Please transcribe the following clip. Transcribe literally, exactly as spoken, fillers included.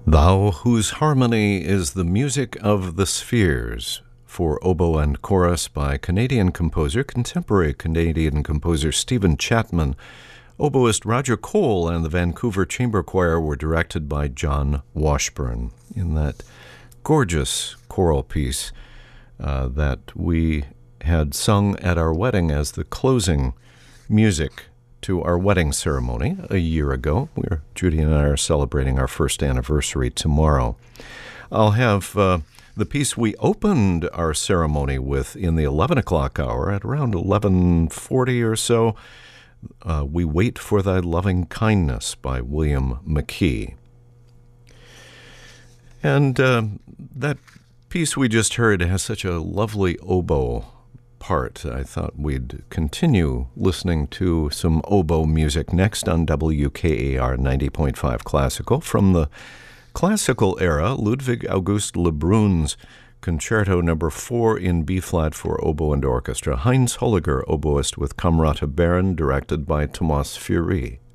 Thou whose harmony is the music of the spheres, for oboe and chorus by Canadian composer, contemporary Canadian composer Stephen Chapman. Oboist Roger Cole and the Vancouver Chamber Choir were directed by John Washburn in that gorgeous choral piece uh, that we had sung at our wedding as the closing music to our wedding ceremony a year ago. We're, Judy and I are celebrating our first anniversary tomorrow. I'll have uh, the piece we opened our ceremony with in the eleven o'clock hour at around eleven forty or so. Uh, We Wait for Thy Loving Kindness by William McKee. And uh, that piece we just heard has such a lovely oboe part. I thought we'd continue listening to some oboe music next on W K A R ninety point five Classical. From the classical era, Ludwig August Lebrun's Concerto Number Four in B-flat for oboe and orchestra. Heinz Holliger, oboist with Camerata Baron, directed by Thomas Fury.